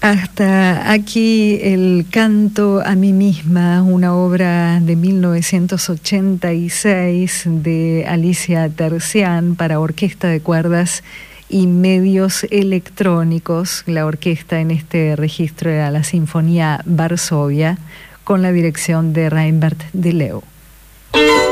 Hasta aquí el Canto a mí misma, una obra de 1986 de Alicia Terzian para orquesta de cuerdas y medios electrónicos. La orquesta en este registro era la Sinfonía Varsovia con la dirección de Reinbert de Leo.